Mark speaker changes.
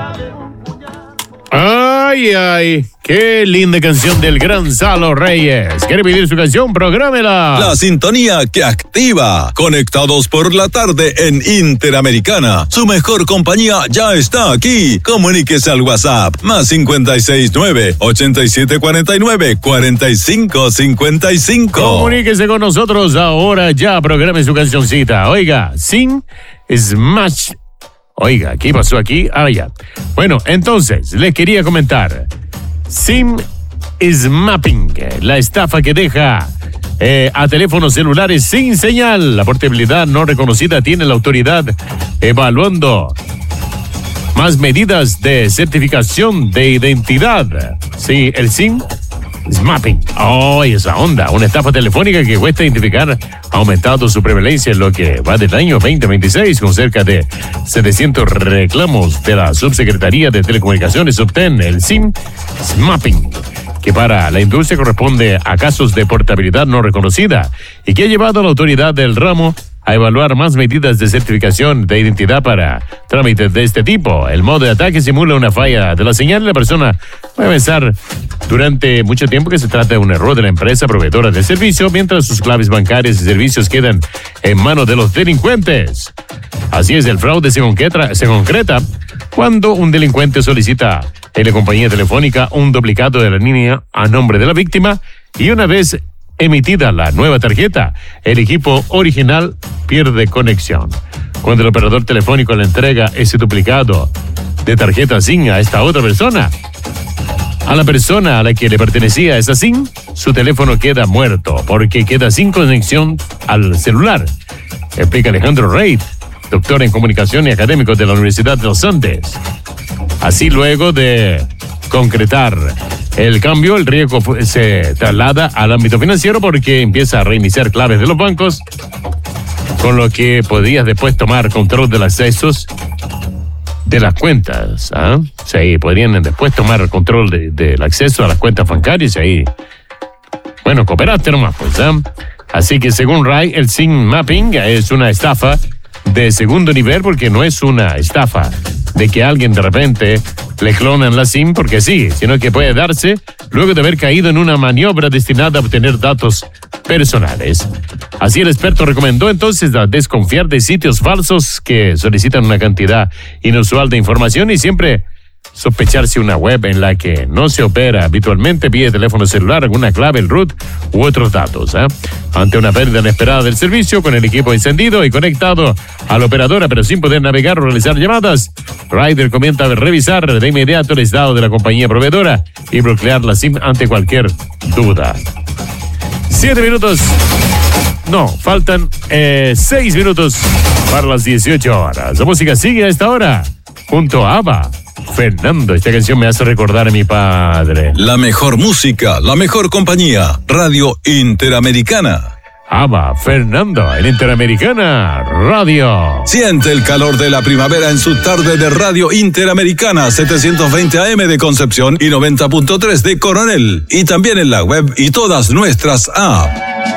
Speaker 1: Ay, ay, qué linda canción del gran Salo Reyes. ¿Quiere pedir su canción? Prográmela.
Speaker 2: La sintonía que activa. Conectados por la tarde en Interamericana. Su mejor compañía ya está aquí. Comuníquese al WhatsApp +569 8749 4555.
Speaker 1: Comuníquese con nosotros ahora ya. Programe su cancioncita. Oiga, Sin Smash. Oiga, ¿qué pasó aquí? Ah, ya. Bueno, entonces, les quería comentar. SIM Smapping, la estafa que deja a teléfonos celulares sin señal. La portabilidad no reconocida tiene la autoridad evaluando más medidas de certificación de identidad. Sí, el SIM Smapping. Oh, esa onda. Una estafa telefónica que cuesta identificar ha aumentado su prevalencia en lo que va del año 2026, con cerca de 700 reclamos de la Subsecretaría de Telecomunicaciones. Obtén el SIM Smapping, que para la industria corresponde a casos de portabilidad no reconocida y que ha llevado a la autoridad del ramo a evaluar más medidas de certificación de identidad para trámites de este tipo. El modo de ataque simula una falla de la señal y la persona puede pensar durante mucho tiempo que se trata de un error de la empresa proveedora de servicio, mientras sus claves bancarias y servicios quedan en manos de los delincuentes. Así es, el fraude se concreta cuando un delincuente solicita en la compañía telefónica un duplicado de la línea a nombre de la víctima y una vez emitida la nueva tarjeta, el equipo original pierde conexión. Cuando el operador telefónico le entrega ese duplicado de tarjeta SIM a esta otra persona, a la persona a la que le pertenecía esa SIM, su teléfono queda muerto porque queda sin conexión al celular, explica Alejandro Reid, doctor en comunicación y académico de la Universidad de los Andes. Así, luego de concretar el cambio, el riesgo se traslada al ámbito financiero porque empieza a reiniciar claves de los bancos, con lo que podías después tomar control de los accesos de las cuentas. Sí, podrían después tomar control del acceso a las cuentas bancarias y ahí, bueno, cooperaste nomás, pues. Así que según Ray, el SIM Mapping es una estafa de segundo nivel porque no es una estafa de que alguien de repente le clonan la SIM porque sí, sino que puede darse luego de haber caído en una maniobra destinada a obtener datos personales. Así, el experto recomendó entonces desconfiar de sitios falsos que solicitan una cantidad inusual de información y siempre sospechar si una web en la que no se opera habitualmente pide teléfono celular, alguna clave, el root u otros datos. Ante una pérdida inesperada del servicio, con el equipo encendido y conectado a la operadora pero sin poder navegar o realizar llamadas, Ryder comienza a revisar de inmediato el estado de la compañía proveedora y bloquear la SIM ante cualquier duda. 7 minutos. No, faltan 6 minutos para las 18 horas. La música sigue a esta hora junto a ABBA. Fernando, esta canción me hace recordar a mi padre.
Speaker 2: La mejor música, la mejor compañía. Radio Interamericana.
Speaker 1: ABBA, Fernando, en Interamericana Radio.
Speaker 2: Siente el calor de la primavera en su tarde de Radio Interamericana, 720 AM de Concepción y 90.3 de Coronel. Y también en la web y todas nuestras apps.